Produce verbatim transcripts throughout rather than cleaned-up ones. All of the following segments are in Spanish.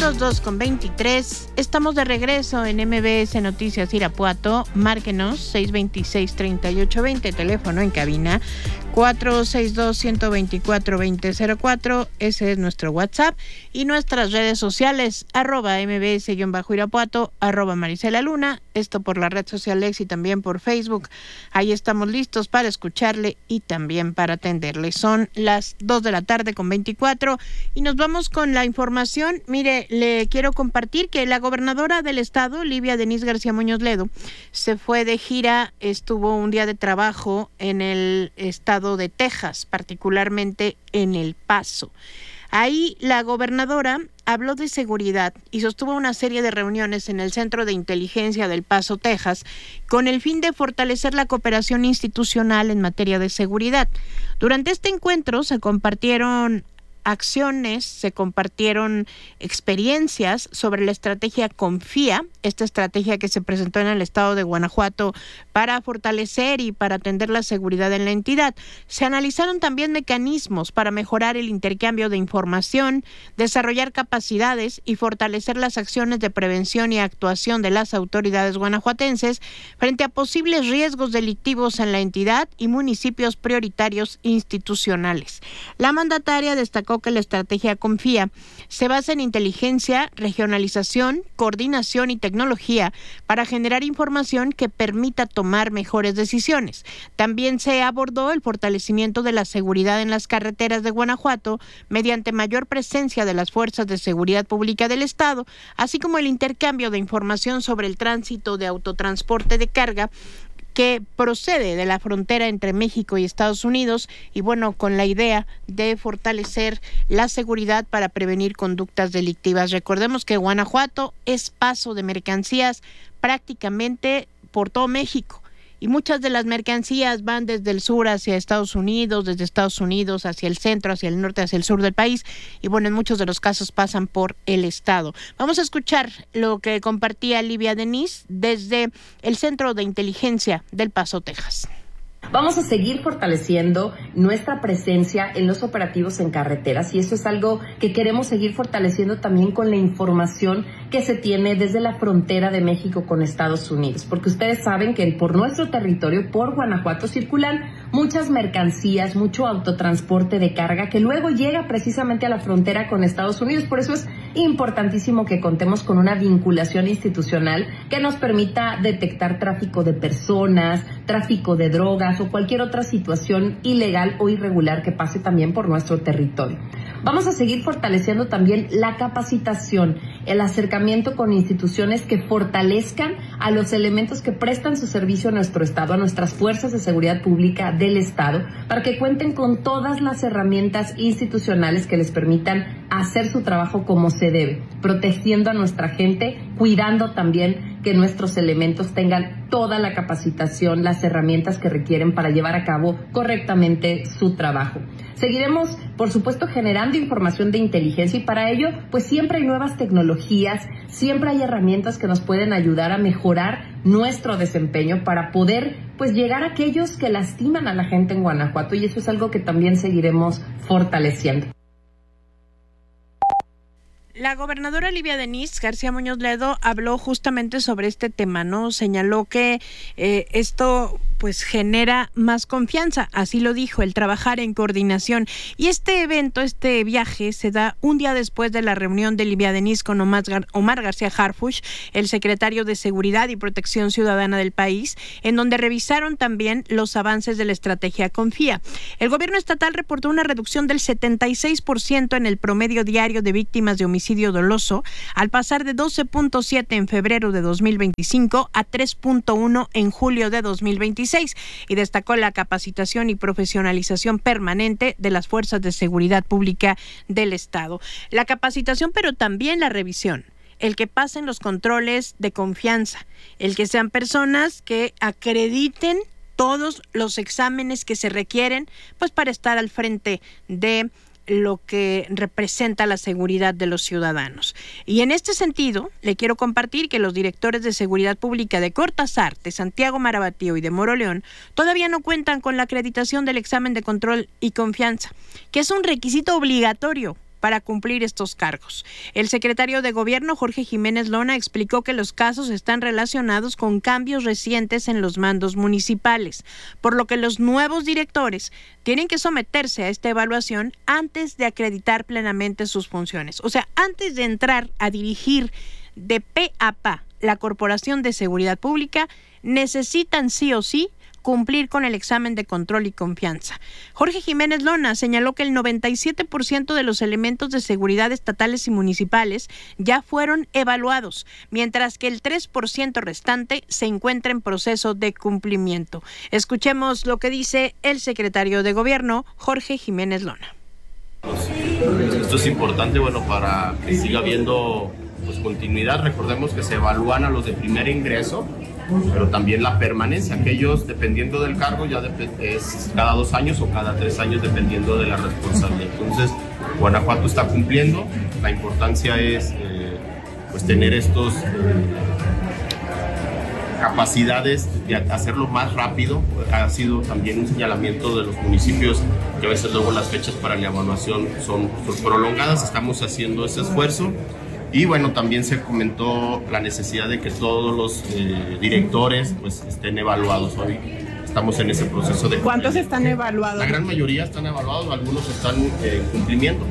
las dos con veintitrés. Estamos de regreso en M B S Noticias Irapuato. Márquenos seis dos seis, tres ocho dos cero, teléfono en cabina cuatro seis dos, uno dos cuatro, dos cero cero cuatro. Ese es nuestro WhatsApp. Y nuestras redes sociales, arroba mbs-irapuato, arroba Marisela Luna. Esto por la red social X y también por Facebook. Ahí estamos listos para escucharle y también para atenderle. Son las dos de la tarde con veinticuatro y nos vamos con la información. Mire, le quiero compartir que la gobernadora del estado, Livia Denisse García Muñoz Ledo, se fue de gira, estuvo un día de trabajo en el estado de Texas, particularmente en El Paso. Ahí la gobernadora habló de seguridad y sostuvo una serie de reuniones en el Centro de Inteligencia del Paso, Texas, con el fin de fortalecer la cooperación institucional en materia de seguridad. Durante este encuentro se compartieron acciones, se compartieron experiencias sobre la estrategia Confía, esta estrategia que se presentó en el estado de Guanajuato para fortalecer y para atender la seguridad en la entidad. Se analizaron también mecanismos para mejorar el intercambio de información, desarrollar capacidades y fortalecer las acciones de prevención y actuación de las autoridades guanajuatenses frente a posibles riesgos delictivos en la entidad y municipios prioritarios institucionales. La mandataria destacó que la estrategia Confía se basa en inteligencia, regionalización, coordinación y tecnología para generar información que permita tomar mejores decisiones. También se abordó el fortalecimiento de la seguridad en las carreteras de Guanajuato mediante mayor presencia de las fuerzas de seguridad pública del estado, así como el intercambio de información sobre el tránsito de autotransporte de carga que procede de la frontera entre México y Estados Unidos y bueno, con la idea de fortalecer la seguridad para prevenir conductas delictivas. Recordemos que Guanajuato es paso de mercancías prácticamente por todo México y muchas de las mercancías van desde el sur hacia Estados Unidos, desde Estados Unidos hacia el centro, hacia el norte, hacia el sur del país y bueno, en muchos de los casos pasan por el estado. Vamos a escuchar lo que compartía Livia Denisse desde el Centro de Inteligencia del Paso, Texas. Vamos a seguir fortaleciendo nuestra presencia en los operativos en carreteras y eso es algo que queremos seguir fortaleciendo también con la información que se tiene desde la frontera de México con Estados Unidos, porque ustedes saben que por nuestro territorio, por Guanajuato, circulan muchas mercancías, mucho autotransporte de carga que luego llega precisamente a la frontera con Estados Unidos. Por eso es importantísimo que contemos con una vinculación institucional que nos permita detectar tráfico de personas, tráfico de drogas o cualquier otra situación ilegal o irregular que pase también por nuestro territorio. Vamos a seguir fortaleciendo también la capacitación, el acercamiento con instituciones que fortalezcan a los elementos que prestan su servicio a nuestro estado, a nuestras fuerzas de seguridad pública del estado, para que cuenten con todas las herramientas institucionales que les permitan hacer su trabajo como se debe, protegiendo a nuestra gente, cuidando también que nuestros elementos tengan toda la capacitación, las herramientas que requieren para llevar a cabo correctamente su trabajo. Seguiremos, por supuesto, generando información de inteligencia y para ello, pues siempre hay nuevas tecnologías, siempre hay herramientas que nos pueden ayudar a mejorar nuestro desempeño para poder, pues, llegar a aquellos que lastiman a la gente en Guanajuato y eso es algo que también seguiremos fortaleciendo. La gobernadora Livia Denisse García Muñoz Ledo habló justamente sobre este tema, ¿no? Señaló que eh, esto pues genera más confianza, así lo dijo, el trabajar en coordinación. Y este evento, este viaje, se da un día después de la reunión de Livia Denisse con Omar, Gar- Omar García Harfuch, el secretario de Seguridad y Protección Ciudadana del país, en donde revisaron también los avances de la estrategia Confía. El gobierno estatal reportó una reducción del setenta y seis por ciento en el promedio diario de víctimas de homicidio doloso, al pasar de doce punto siete en febrero de dos mil veinticinco a tres punto uno en julio de dos mil veintiséis. Y destacó la capacitación y profesionalización permanente de las fuerzas de seguridad pública del estado. La capacitación, pero también la revisión. El que pasen los controles de confianza, el que sean personas que acrediten todos los exámenes que se requieren, pues para estar al frente de lo que representa la seguridad de los ciudadanos. Y en este sentido, le quiero compartir que los directores de seguridad pública de Cortázar, de Santiago Marabatío y de Moroleón todavía no cuentan con la acreditación del examen de control y confianza, que es un requisito obligatorio para cumplir estos cargos. El secretario de Gobierno, Jorge Jiménez Lona, explicó que los casos están relacionados con cambios recientes en los mandos municipales, por lo que los nuevos directores tienen que someterse a esta evaluación antes de acreditar plenamente sus funciones. O sea, antes de entrar a dirigir de pe a pa la Corporación de Seguridad Pública, necesitan sí o sí cumplir con el examen de control y confianza. Jorge Jiménez Lona señaló que el noventa y siete por ciento de los elementos de seguridad estatales y municipales ya fueron evaluados, mientras que el tres por ciento restante se encuentra en proceso de cumplimiento. Escuchemos lo que dice el secretario de Gobierno, Jorge Jiménez Lona. Esto es importante, bueno, para que siga habiendo pues, continuidad. Recordemos que se evalúan a los de primer ingreso, pero también la permanencia. Aquellos, dependiendo del cargo, ya es cada dos años o cada tres años, dependiendo de la responsabilidad. Entonces, Guanajuato está cumpliendo. La importancia es eh, pues tener estos eh, capacidades de hacerlo más rápido. Ha sido también un señalamiento de los municipios que a veces luego las fechas para la evaluación son, son prolongadas. Estamos haciendo ese esfuerzo. Y bueno, también se comentó la necesidad de que todos los eh, directores pues estén evaluados. Hoy estamos en ese proceso de... ¿Cuántos están evaluados? La gran mayoría están evaluados, algunos están eh, en cumplimiento.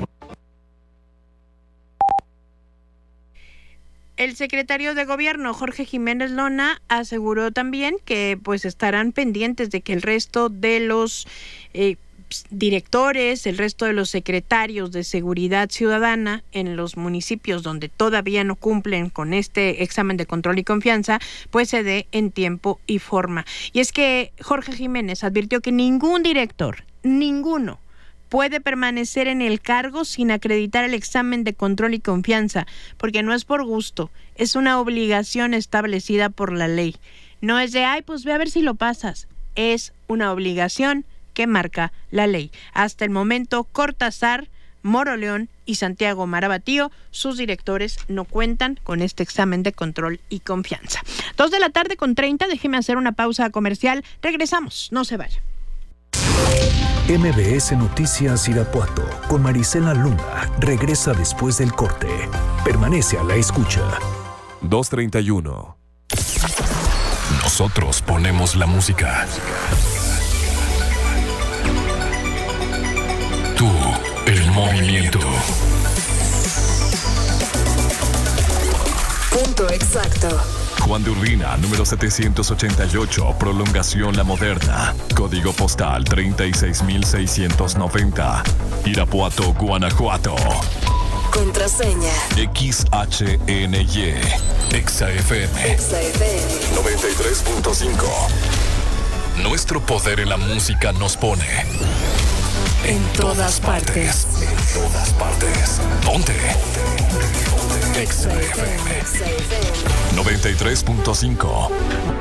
El secretario de Gobierno, Jorge Jiménez Lona, aseguró también que pues estarán pendientes de que el resto de los eh, directores, el resto de los secretarios de Seguridad Ciudadana en los municipios donde todavía no cumplen con este examen de control y confianza, pues se dé en tiempo y forma. Y es que Jorge Jiménez advirtió que ningún director, ninguno, puede permanecer en el cargo sin acreditar el examen de control y confianza, porque no es por gusto, es una obligación establecida por la ley. No es de, ay, pues ve a ver si lo pasas, es una obligación que marca la ley. Hasta el momento, Cortázar, Moroleón y Santiago Marabatío, sus directores, no cuentan con este examen de control y confianza. Dos de la tarde con treinta, déjeme hacer una pausa comercial. Regresamos, no se vaya. M B S Noticias Irapuato con Marisela Luna regresa después del corte. Permanece a la escucha. dos treinta y uno. Nosotros ponemos la música. Tú, el movimiento. Punto exacto. Juan de Urbina, número setecientos ochenta y ocho, Prolongación La Moderna. Código postal treinta y seis mil seiscientos noventa. Irapuato, Guanajuato. Contraseña. X H N Y. Exa F M. Exa F M. noventa y tres punto cinco. Nuestro poder en la música nos pone en, en todas partes. partes. En todas partes. Ponte. Exa F M. noventa y tres punto cinco.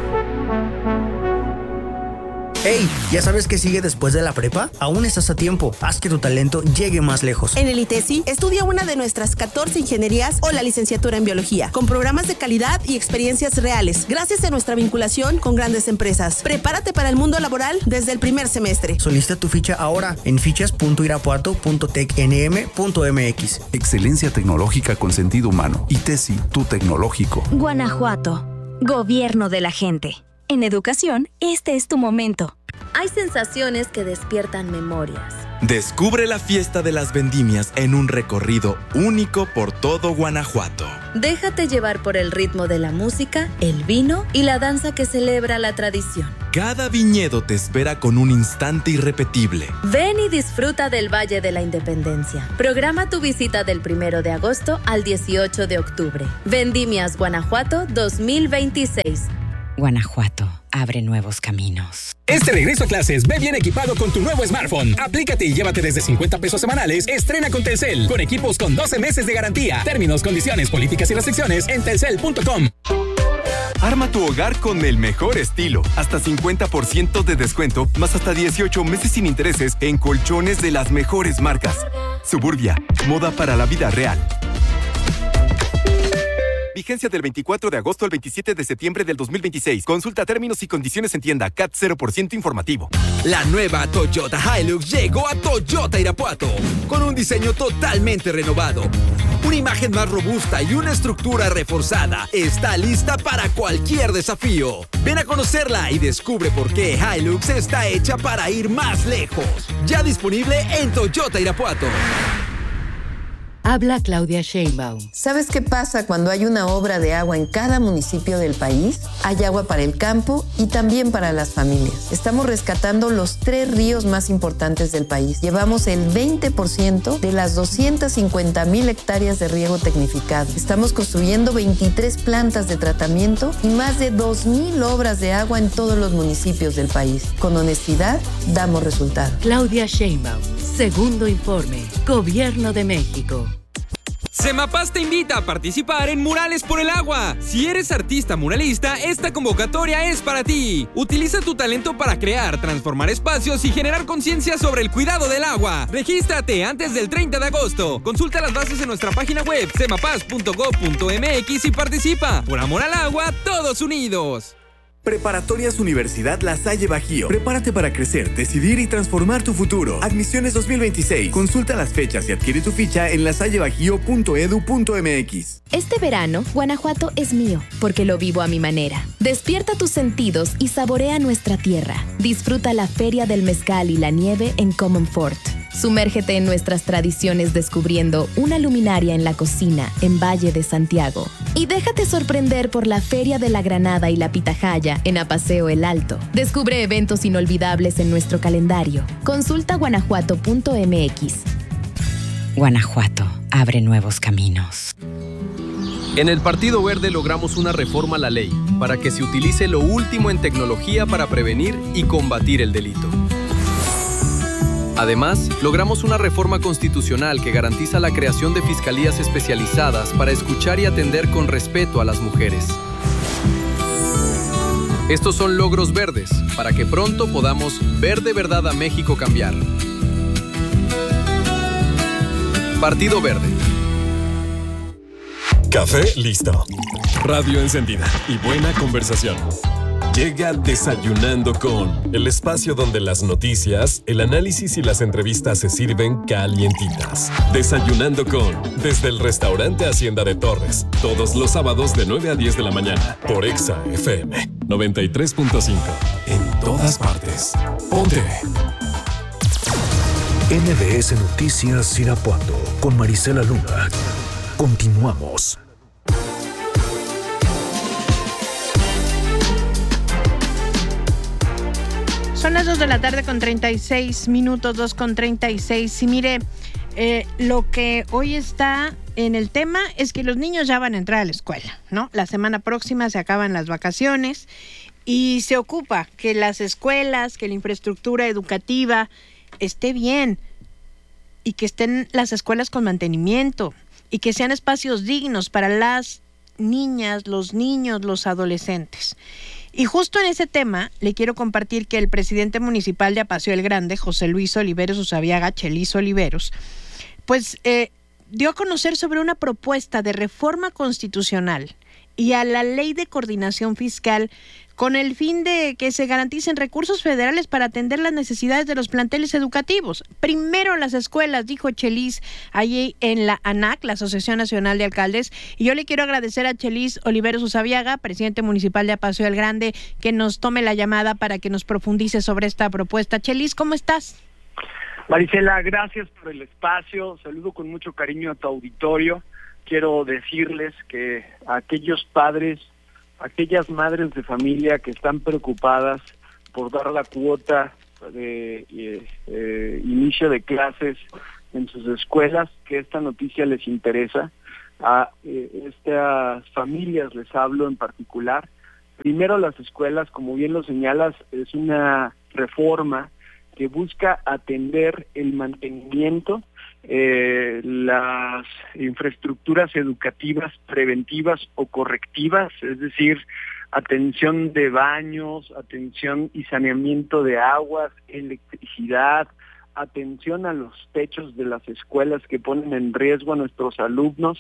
Hey, ¿ya sabes qué sigue después de la prepa? Aún estás a tiempo. Haz que tu talento llegue más lejos. En el ITESI, estudia una de nuestras catorce ingenierías o la licenciatura en biología, con programas de calidad y experiencias reales, gracias a nuestra vinculación con grandes empresas. Prepárate para el mundo laboral desde el primer semestre. Solicita tu ficha ahora en fichas punto irapuato punto tec n m punto m x. Excelencia tecnológica con sentido humano. ITESI, tu tecnológico. Guanajuato. Gobierno de la gente. En educación, este es tu momento. Hay sensaciones que despiertan memorias. Descubre la fiesta de las vendimias en un recorrido único por todo Guanajuato. Déjate llevar por el ritmo de la música, el vino y la danza que celebra la tradición. Cada viñedo te espera con un instante irrepetible. Ven y disfruta del Valle de la Independencia. Programa tu visita del primero de agosto al dieciocho de octubre. Vendimias Guanajuato dos mil veintiséis. Guanajuato abre nuevos caminos. Este regreso a clases, ve bien equipado con tu nuevo smartphone. Aplícate y llévate desde cincuenta pesos semanales. Estrena con Telcel, con equipos con doce meses de garantía. Términos, condiciones, políticas y restricciones en telcel punto com. Arma tu hogar con el mejor estilo. Hasta cincuenta por ciento de descuento, más hasta dieciocho meses sin intereses en colchones de las mejores marcas. Suburbia, moda para la vida real. Vigencia del veinticuatro de agosto al veintisiete de septiembre del dos mil veintiséis. Consulta términos y condiciones en tienda. C A T cero por ciento informativo. La nueva Toyota Hilux llegó a Toyota Irapuato con un diseño totalmente renovado, una imagen más robusta y una estructura reforzada. Está lista para cualquier desafío. Ven a conocerla y descubre por qué Hilux está hecha para ir más lejos. Ya disponible en Toyota Irapuato. Habla Claudia Sheinbaum. ¿Sabes qué pasa cuando hay una obra de agua en cada municipio del país? Hay agua para el campo y también para las familias. Estamos rescatando los tres ríos más importantes del país. Llevamos el veinte por ciento de las doscientas cincuenta mil hectáreas de riego tecnificado. Estamos construyendo veintitrés plantas de tratamiento y más de dos mil obras de agua en todos los municipios del país. Con honestidad, damos resultados. Claudia Sheinbaum. Segundo informe. Gobierno de México. Semapaz te invita a participar en Murales por el Agua. Si eres artista muralista, esta convocatoria es para ti. Utiliza tu talento para crear, transformar espacios y generar conciencia sobre el cuidado del agua. Regístrate antes del treinta de agosto. Consulta las bases en nuestra página web semapaz punto gob punto mx y participa. Por amor al agua, todos unidos. Preparatorias Universidad La Salle Bajío. Prepárate para crecer, decidir y transformar tu futuro. Admisiones dos mil veintiséis. Consulta las fechas y adquiere tu ficha en lasallebajío punto edu punto mx. Este verano, Guanajuato es mío, porque lo vivo a mi manera. Despierta tus sentidos y saborea nuestra tierra. Disfruta la Feria del Mezcal y la nieve en Common Fort. Sumérgete en nuestras tradiciones descubriendo una luminaria en la cocina en Valle de Santiago. Y déjate sorprender por la Feria de la Granada y la Pitahaya en Apaseo El Alto. Descubre eventos inolvidables en nuestro calendario. Consulta guanajuato punto mx. Guanajuato abre nuevos caminos. En el Partido Verde logramos una reforma a la ley para que se utilice lo último en tecnología para prevenir y combatir el delito. Además, logramos una reforma constitucional que garantiza la creación de fiscalías especializadas para escuchar y atender con respeto a las mujeres. Estos son logros verdes, para que pronto podamos ver de verdad a México cambiar. Partido Verde. Café listo. Radio encendida y buena conversación. Llega Desayunando con, el espacio donde las noticias, el análisis y las entrevistas se sirven calientitas. Desayunando con, desde el restaurante Hacienda de Torres, todos los sábados de nueve a diez de la mañana, por Exa F M noventa y tres punto cinco. En todas partes. Ponte. M B S Noticias Irapuato, con Marisela Luna. Continuamos. Son las dos de la tarde con treinta y seis minutos, dos con treinta y seis. Y mire, eh, lo que hoy está en el tema es que los niños ya van a entrar a la escuela, ¿no? La semana próxima se acaban las vacaciones y se ocupa que las escuelas, que la infraestructura educativa esté bien y que estén las escuelas con mantenimiento y que sean espacios dignos para las niñas, los niños, los adolescentes. Y justo en ese tema le quiero compartir que el presidente municipal de Apaseo el Grande, José Luis Oliveros Usabiaga, Chelis Oliveros, pues eh, dio a conocer sobre una propuesta de reforma constitucional y a la ley de coordinación fiscal con el fin de que se garanticen recursos federales para atender las necesidades de los planteles educativos. Primero las escuelas, dijo Chelis allí en la ANAC, la Asociación Nacional de Alcaldes, y yo le quiero agradecer a Chelis Oliveros Usabiaga, presidente municipal de Apaseo el Grande, que nos tome la llamada para que nos profundice sobre esta propuesta. Chelis, ¿cómo estás? Marisela, gracias por el espacio, saludo con mucho cariño a tu auditorio. Quiero decirles que a aquellos padres, aquellas madres de familia que están preocupadas por dar la cuota de eh, eh, inicio de clases en sus escuelas, que esta noticia les interesa. A eh, estas familias les hablo en particular. Primero, las escuelas, como bien lo señalas, es una reforma que busca atender el mantenimiento, eh, las infraestructuras educativas preventivas o correctivas, es decir, atención de baños, atención y saneamiento de aguas, electricidad, atención a los techos de las escuelas que ponen en riesgo a nuestros alumnos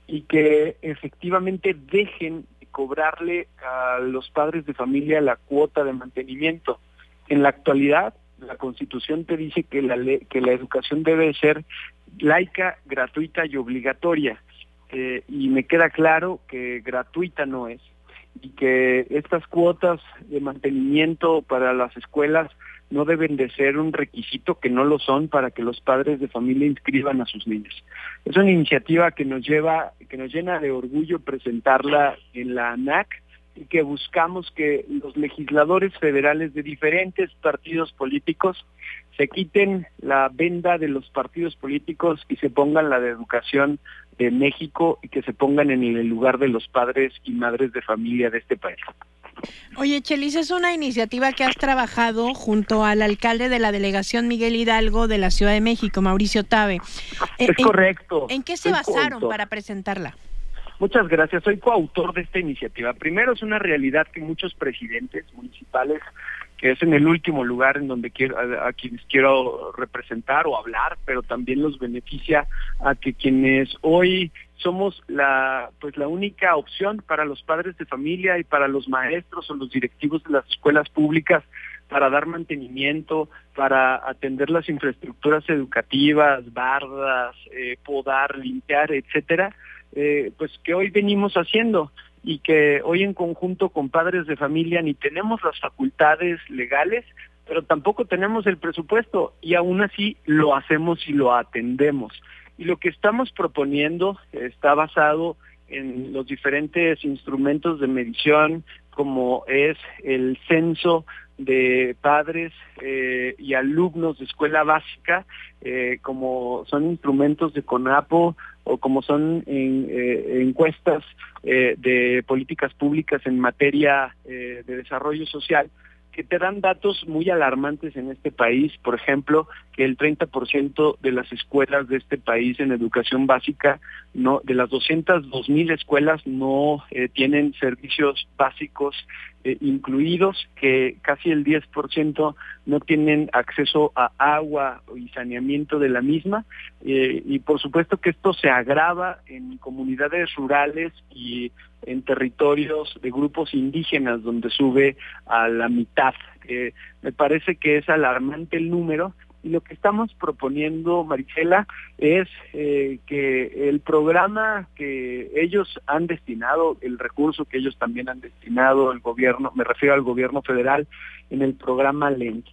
y que efectivamente dejen de cobrarle a los padres de familia la cuota de mantenimiento. En la actualidad, la Constitución te dice que la ley, que la educación debe ser laica, gratuita y obligatoria. Eh, y me queda claro que gratuita no es, y que estas cuotas de mantenimiento para las escuelas no deben de ser un requisito, que no lo son, para que los padres de familia inscriban a sus niños. Es una iniciativa que nos lleva, que nos llena de orgullo presentarla en la ANAC, y que buscamos que los legisladores federales de diferentes partidos políticos se quiten la venda de los partidos políticos y se pongan la de educación de México, y que se pongan en el lugar de los padres y madres de familia de este país. Oye, Chelis, es una iniciativa que has trabajado junto al alcalde de la delegación Miguel Hidalgo de la Ciudad de México, Mauricio Tabe. Es ¿En, correcto. ¿En qué se Soy basaron coautor. para presentarla? Muchas gracias. Soy coautor de esta iniciativa. Primero, es una realidad que muchos presidentes municipales, que es en el último lugar en donde quiero, a, a quienes quiero representar o hablar, pero también los beneficia a que quienes hoy somos la pues la única opción para los padres de familia y para los maestros o los directivos de las escuelas públicas para dar mantenimiento, para atender las infraestructuras educativas, bardas, eh, podar, limpiar, etcétera, eh, pues que hoy venimos haciendo, y que hoy en conjunto con padres de familia ni tenemos las facultades legales, pero tampoco tenemos el presupuesto, y aún así lo hacemos y lo atendemos. Y lo que estamos proponiendo está basado en los diferentes instrumentos de medición, como es el censo de padres eh, y alumnos de escuela básica, eh, como son instrumentos de CONAPO, o como son en, eh, encuestas eh, de políticas públicas en materia eh, de desarrollo social, que te dan datos muy alarmantes en este país. Por ejemplo, que el treinta por ciento de las escuelas de este país en educación básica, no, de las doscientas dos mil escuelas, no eh, tienen servicios básicos eh, incluidos, que casi el diez por ciento no tienen acceso a agua y saneamiento de la misma, eh, y por supuesto que esto se agrava en comunidades rurales y en territorios de grupos indígenas, donde sube a la mitad. Eh, me parece que es alarmante el número, y lo que estamos proponiendo, Marisela, es eh, que el programa que ellos han destinado, el recurso que ellos también han destinado, el gobierno, me refiero al gobierno federal, en el programa L E N C.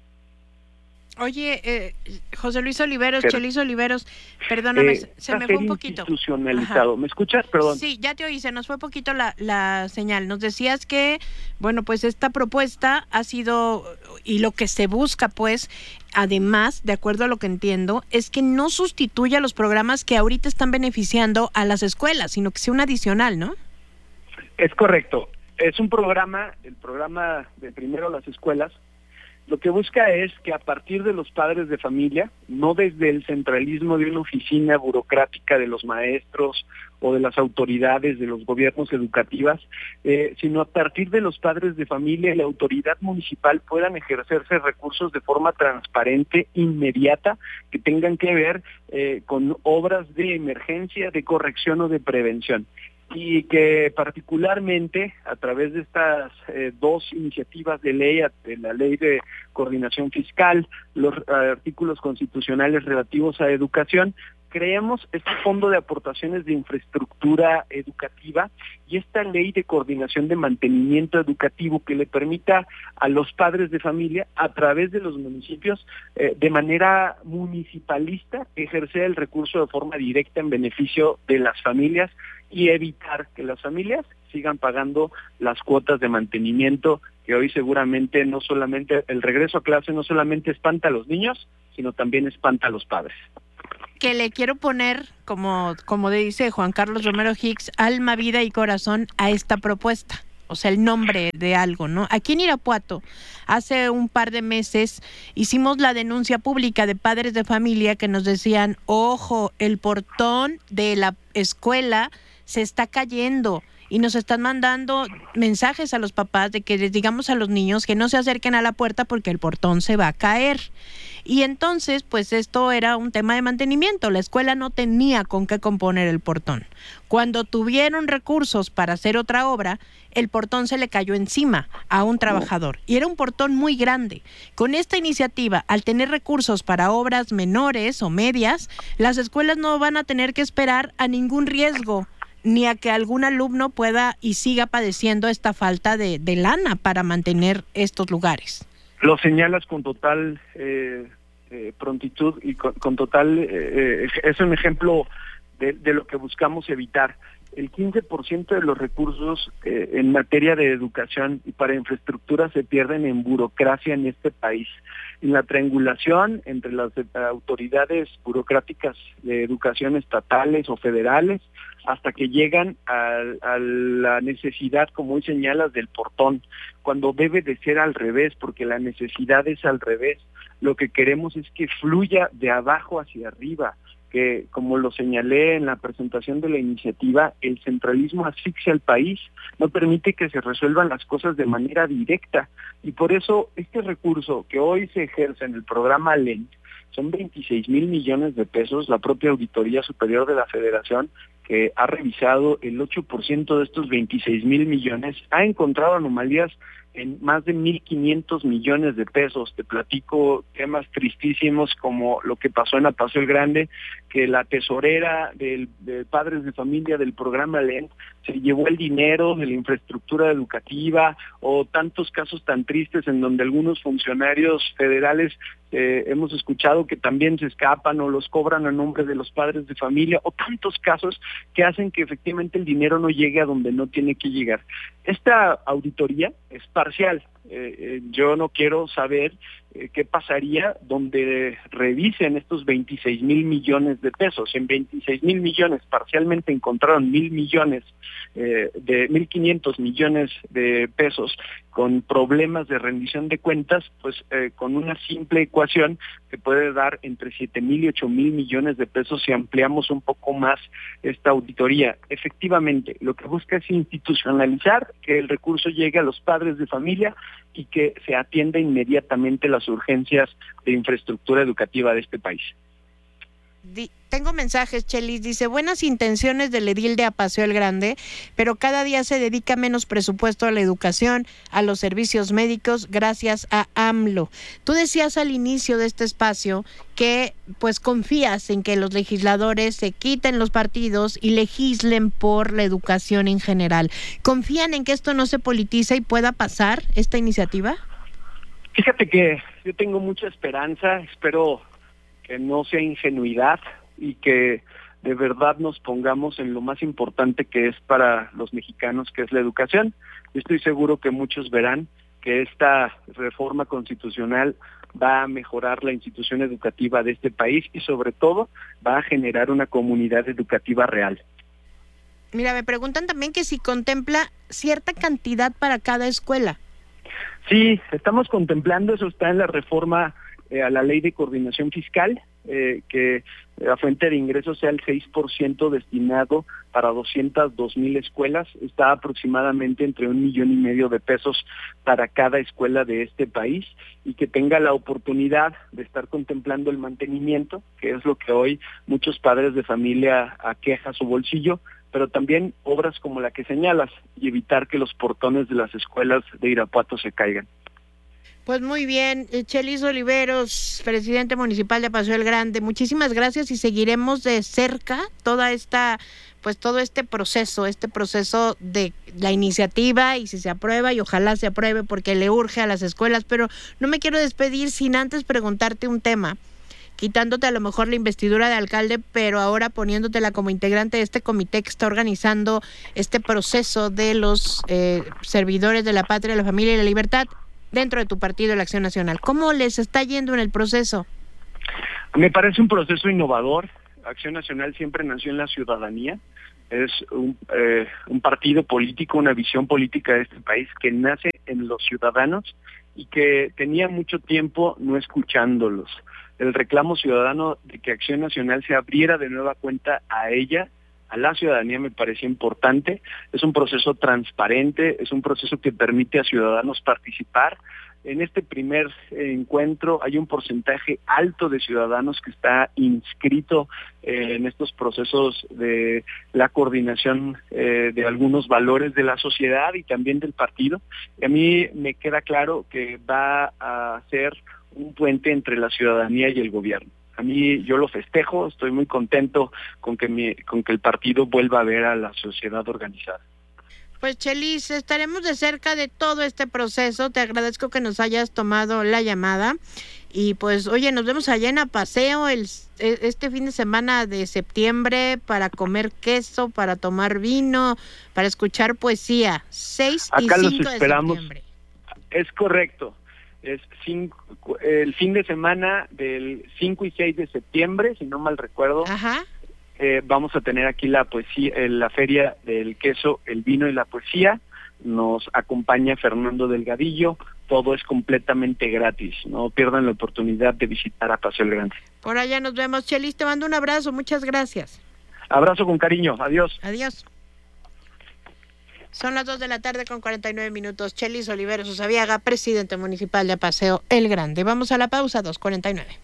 Oye, eh, José Luis Oliveros, Pero, Chelis Oliveros, perdóname, eh, se me fue un poquito. Institucionalizado. Ajá. ¿Me escuchas? Perdón. Sí, ya te oí, se nos fue poquito la, la señal. Nos decías que, bueno, pues esta propuesta ha sido, y lo que se busca, pues, además, de acuerdo a lo que entiendo, es que no sustituya los programas que ahorita están beneficiando a las escuelas, sino que sea un adicional, ¿no? Es correcto. Es un programa, el programa de Primero las Escuelas, lo que busca es que a partir de los padres de familia, no desde el centralismo de una oficina burocrática de los maestros o de las autoridades de los gobiernos educativas, eh, sino a partir de los padres de familia y la autoridad municipal puedan ejercerse recursos de forma transparente, inmediata, que tengan que ver eh, con obras de emergencia, de corrección o de prevención. Y que particularmente a través de estas eh, dos iniciativas de ley, de la ley de coordinación fiscal, los artículos constitucionales relativos a educación, creemos este fondo de aportaciones de infraestructura educativa y esta ley de coordinación de mantenimiento educativo que le permita a los padres de familia, a través de los municipios, eh, de manera municipalista, ejercer el recurso de forma directa en beneficio de las familias y evitar que las familias sigan pagando las cuotas de mantenimiento, que hoy seguramente no solamente, el regreso a clase no solamente espanta a los niños, sino también espanta a los padres. Que le quiero poner, como, como dice Juan Carlos Romero Hicks, alma, vida y corazón a esta propuesta. O sea, el nombre de algo, ¿no? Aquí en Irapuato, hace un par de meses, hicimos la denuncia pública de padres de familia que nos decían, ojo, el portón de la escuela se está cayendo y nos están mandando mensajes a los papás de que les digamos a los niños que no se acerquen a la puerta porque el portón se va a caer. Y entonces, pues esto era un tema de mantenimiento. La escuela no tenía con qué componer el portón. Cuando tuvieron recursos para hacer otra obra, el portón se le cayó encima a un trabajador. Y era un portón muy grande. Con esta iniciativa, al tener recursos para obras menores o medias, las escuelas no van a tener que esperar a ningún riesgo, ni a que algún alumno pueda y siga padeciendo esta falta de, de lana para mantener estos lugares. Lo señalas con total eh, eh, prontitud y con, con total... Eh, es un ejemplo de, de lo que buscamos evitar. El quince por ciento de los recursos eh, en materia de educación y para infraestructura se pierden en burocracia en este país. En la triangulación entre las autoridades burocráticas de educación estatales o federales, hasta que llegan a, a la necesidad, como hoy señalas, del portón, cuando debe de ser al revés, porque la necesidad es al revés. Lo que queremos es que fluya de abajo hacia arriba, que, como lo señalé en la presentación de la iniciativa, el centralismo asfixia al país, no permite que se resuelvan las cosas de manera directa, y por eso este recurso que hoy se ejerce en el programa L E N son veintiséis mil millones de pesos. La propia Auditoría Superior de la Federación, que ha revisado el ocho por ciento de estos veintiséis mil millones, ha encontrado anomalías en más de mil quinientos millones de pesos. Te platico temas tristísimos como lo que pasó en Apaseo el Grande, que la tesorera del, de padres de familia del programa L E N se llevó el dinero de la infraestructura educativa, o tantos casos tan tristes en donde algunos funcionarios federales eh, hemos escuchado que también se escapan o los cobran a nombre de los padres de familia, o tantos casos que hacen que efectivamente el dinero no llegue a donde no tiene que llegar. Esta auditoría es parcial. Eh, eh, yo no quiero saber eh, qué pasaría donde revisen estos veintiséis mil millones de pesos. En veintiséis mil millones parcialmente encontraron mil millones, eh, de mil quinientos millones de pesos con problemas de rendición de cuentas, pues eh, con una simple ecuación que puede dar entre siete mil y ocho mil millones de pesos si ampliamos un poco más esta auditoría. Efectivamente, lo que busca es institucionalizar que el recurso llegue a los padres de familia y que se atienda inmediatamente las urgencias de infraestructura educativa de este país. Di- tengo mensajes, Chelis, dice, buenas intenciones del edil de Apaseo el Grande, pero cada día se dedica menos presupuesto a la educación, a los servicios médicos, gracias a AMLO. Tú decías al inicio de este espacio que pues confías en que los legisladores se quiten los partidos y legislen por la educación en general. ¿Confían en que esto no se politiza y pueda pasar esta iniciativa? Fíjate que yo tengo mucha esperanza, espero que no sea ingenuidad y que de verdad nos pongamos en lo más importante que es para los mexicanos, que es la educación. Yo estoy seguro que muchos verán que esta reforma constitucional va a mejorar la institución educativa de este país y sobre todo va a generar una comunidad educativa real. Mira, me preguntan también que si contempla cierta cantidad para cada escuela. Sí, estamos contemplando, eso está en la reforma Eh, a la ley de coordinación fiscal, eh, que la fuente de ingresos sea el seis por ciento destinado para doscientas dos mil escuelas, está aproximadamente entre un millón y medio de pesos para cada escuela de este país, y que tenga la oportunidad de estar contemplando el mantenimiento, que es lo que hoy muchos padres de familia aqueja su bolsillo, pero también obras como la que señalas, y evitar que los portones de las escuelas de Irapuato se caigan. Pues muy bien, Chelis Oliveros, presidente municipal de Apaseo el Grande, muchísimas gracias y seguiremos de cerca toda esta, pues todo este proceso, este proceso de la iniciativa, y si se aprueba, y ojalá se apruebe porque le urge a las escuelas, pero no me quiero despedir sin antes preguntarte un tema, quitándote a lo mejor la investidura de alcalde, pero ahora poniéndotela como integrante de este comité que está organizando este proceso de los eh, servidores de la patria, la familia y la libertad dentro de tu partido, la Acción Nacional. ¿Cómo les está yendo en el proceso? Me parece un proceso innovador. Acción Nacional siempre nació en la ciudadanía. Es un, eh, un partido político, una visión política de este país que nace en los ciudadanos y que tenía mucho tiempo no escuchándolos. El reclamo ciudadano de que Acción Nacional se abriera de nueva cuenta a ella a la ciudadanía me parecía importante. Es un proceso transparente, es un proceso que permite a ciudadanos participar. En este primer eh, encuentro hay un porcentaje alto de ciudadanos que está inscrito eh, en estos procesos de la coordinación eh, de algunos valores de la sociedad y también del partido. Y a mí me queda claro que va a ser un puente entre la ciudadanía y el gobierno. A mí yo lo festejo, estoy muy contento con que, mi, con que el partido vuelva a ver a la sociedad organizada. Pues Chelis, estaremos de cerca de todo este proceso. Te agradezco que nos hayas tomado la llamada. Y pues, oye, nos vemos allá en Apaseo el, este fin de semana de septiembre para comer queso, para tomar vino, para escuchar poesía. seis y cinco de septiembre. Es correcto. Es cinco, el fin de semana del cinco y seis de septiembre, si no mal recuerdo. Ajá. Eh, vamos a tener aquí la poesía, eh, la feria del queso, el vino y la poesía. Nos acompaña Fernando Delgadillo. Todo es completamente gratis. No pierdan la oportunidad de visitar Apaseo el Grande. Por allá nos vemos. Chelis, te mando un abrazo. Muchas gracias. Abrazo con cariño. Adiós. Adiós. Son las dos de la tarde con cuarenta y nueve minutos. Chelis Oliveros Usabiaga, presidente municipal de Apaseo el Grande. Vamos a la pausa, dos cuarenta y nueve.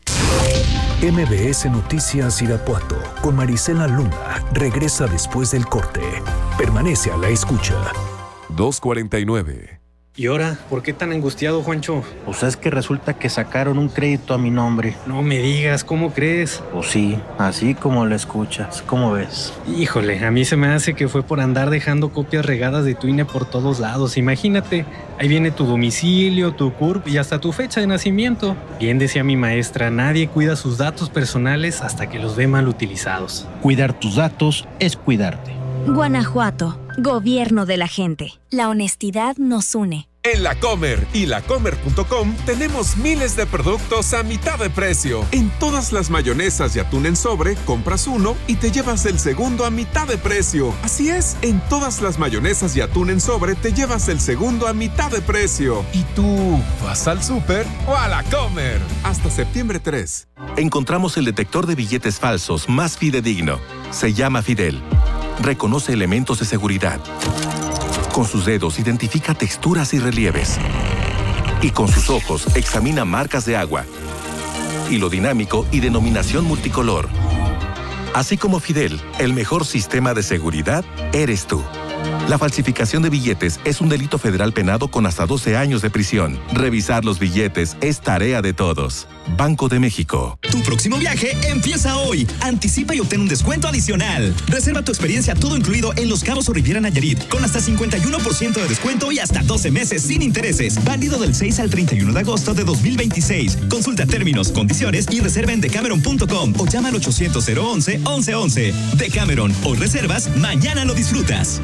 M B S Noticias Irapuato con Marisela Luna regresa después del corte. Permanece a la escucha. dos cuarenta y nueve. ¿Y ahora? ¿Por qué tan angustiado, Juancho? Pues es que resulta que sacaron un crédito a mi nombre. No me digas, ¿cómo crees? Pues sí, así como lo escuchas. ¿Cómo ves? Híjole, a mí se me hace que fue por andar dejando copias regadas de tu I N E por todos lados. Imagínate, ahí viene tu domicilio, tu C U R P y hasta tu fecha de nacimiento. Bien decía mi maestra, nadie cuida sus datos personales hasta que los ve mal utilizados. Cuidar tus datos es cuidarte. Guanajuato, gobierno de la gente. La honestidad nos une. En La Comer y la comer punto com tenemos miles de productos a mitad de precio. En todas las mayonesas y atún en sobre, compras uno y te llevas el segundo a mitad de precio. Así es, en todas las mayonesas y atún en sobre te llevas el segundo a mitad de precio. ¿Y tú vas al súper o a La Comer? Hasta septiembre tres. Encontramos el detector de billetes falsos más fidedigno. Se llama Fidel. Reconoce elementos de seguridad. Con sus dedos identifica texturas y relieves. Y con sus ojos examina marcas de agua, hilo dinámico y denominación multicolor. Así como Fidel, el mejor sistema de seguridad eres tú. La falsificación de billetes es un delito federal penado con hasta doce años de prisión. Revisar los billetes es tarea de todos. Banco de México. Tu próximo viaje empieza hoy. Anticipa y obtén un descuento adicional. Reserva tu experiencia todo incluido en Los Cabos o Riviera Nayarit con hasta cincuenta y uno por ciento de descuento y hasta doce meses sin intereses. Válido del seis al treinta y uno de agosto de dos mil veintiséis. Consulta términos, condiciones y reserva en decameron punto com o llama al ochocientos cero once once once. Decameron, hoy reservas, mañana lo disfrutas.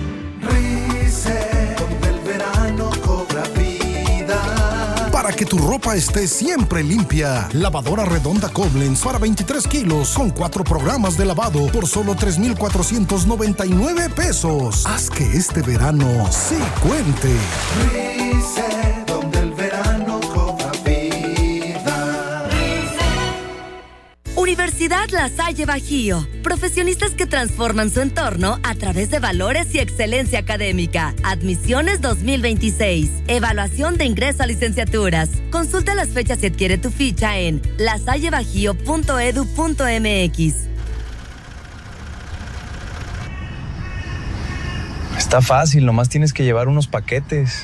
Reset, donde el verano cobra vida. Para que tu ropa esté siempre limpia, lavadora redonda Koblenz para veintitrés kilos con cuatro programas de lavado por solo tres mil cuatrocientos noventa y nueve pesos. Haz que este verano sí cuente. Reset, donde el verano cobra vida. Universidad La Salle Bajío. Profesionistas que transforman su entorno a través de valores y excelencia académica. Admisiones dos mil veintiséis. Evaluación de ingreso a licenciaturas. Consulta las fechas y adquiere tu ficha en lasallebajío punto edu punto mx. Está fácil, nomás tienes que llevar unos paquetes.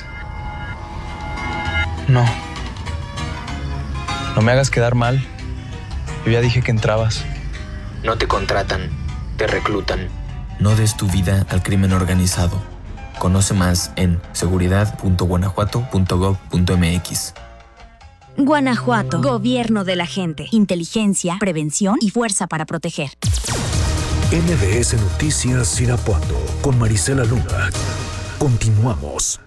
No. No me hagas quedar mal. Yo ya dije que entrabas. No te contratan, te reclutan. No des tu vida al crimen organizado. Conoce más en seguridad punto guanajuato punto gob punto mx. Guanajuato, gobierno de la gente. Inteligencia, prevención y fuerza para proteger. M B S Noticias Irapuato con Marisela Luna. Continuamos.